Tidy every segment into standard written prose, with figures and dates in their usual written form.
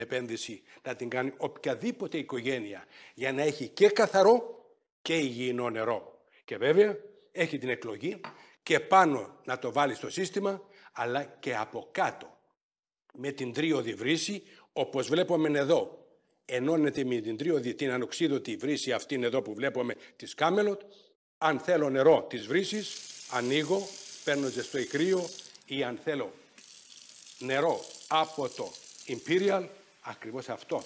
επένδυση να την κάνει οποιαδήποτε οικογένεια για να έχει και καθαρό και υγιεινό νερό. Και βέβαια έχει την εκλογή και πάνω να το βάλει στο σύστημα, αλλά και από κάτω με την τρίωδη βρύση, όπως βλέπουμε εδώ. Ενώνεται με την τρίωδη, την ανοξίδωτη βρύση αυτήν εδώ που βλέπουμε της Κάμελοτ. Αν θέλω νερό της βρύσης, ανοίγω, παίρνω ζεστό κρύο, ή αν θέλω νερό από το Imperial, ακριβώς αυτό.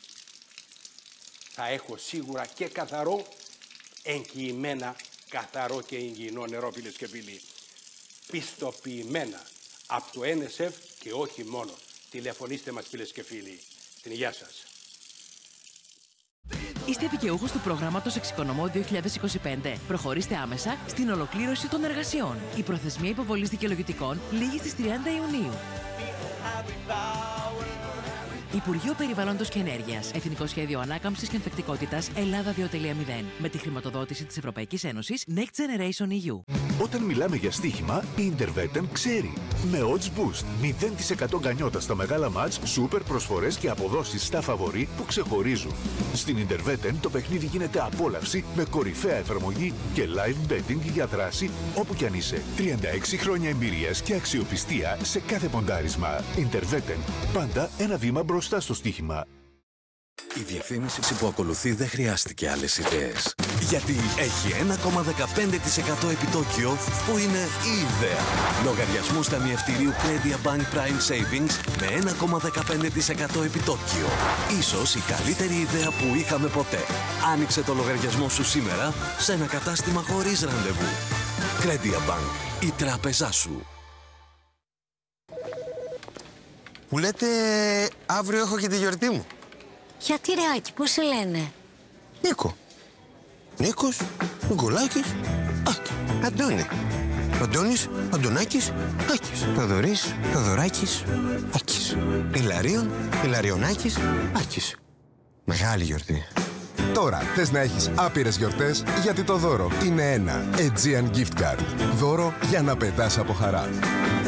Θα έχω σίγουρα και καθαρό, εγγυημένα καθαρό και υγιεινό νερό, φίλες και φίλοι. Πιστοποιημένα από το NSF και όχι μόνο. Τηλεφωνήστε μας, φίλες και φίλοι. Την υγεία σας. Είστε δικαιούχος του προγράμματος Εξοικονομώ 2025. Προχωρήστε άμεσα στην ολοκλήρωση των εργασιών. Η προθεσμία υποβολής δικαιολογητικών λήγει στις 30 Ιουνίου. Υπουργείο Περιβάλλοντος και Ενέργειας. Εθνικό Σχέδιο Ανάκαμψης και Ανθεκτικότητας Ελλάδα 2.0. Με τη χρηματοδότηση της Ευρωπαϊκής Ένωσης Next Generation EU. Όταν μιλάμε για στοίχημα, η Interveten ξέρει. Με odds boost, 0% γκανιότα στα μεγάλα μάτς, σούπερ προσφορές και αποδόσεις στα φαβορί που ξεχωρίζουν. Στην Interveten το παιχνίδι γίνεται απόλαυση με κορυφαία εφαρμογή και live betting για δράση όπου κι αν είσαι. 36 χρόνια εμπειρίας και αξιοπιστία σε κάθε ποντάρισμα. Interveten. Πάντα ένα βήμα μπροστά στο στοίχημα. Η διαφήμιση που ακολουθεί δεν χρειάστηκε άλλες ιδέες. Γιατί έχει 1,15% επιτόκιο που είναι η ιδέα. Λογαριασμού ταμιευτηρίου Credit Bank Prime Savings με 1,15% επιτόκιο. Ίσως η καλύτερη ιδέα που είχαμε ποτέ. Άνοιξε το λογαριασμό σου σήμερα σε ένα κατάστημα χωρίς ραντεβού. Credit Bank, η τράπεζά σου. Μου λέτε αύριο έχω και τη γιορτή μου. Γιατί ρε Άκη, πώς σε λένε? Νίκο. Νίκος, Νικολάκης, Άκη. Αντώνη. Αντώνης, Αντωνάκης, Άκης. Θοδωρής, Θοδωράκης, Άκης. Ηλαρίων, Ηλαριονάκης, Άκης. Μεγάλη γιορτή. Τώρα θες να έχεις άπειρες γιορτές, γιατί το δώρο είναι ένα Aegean Gift Card. Δώρο για να πετάς από χαρά.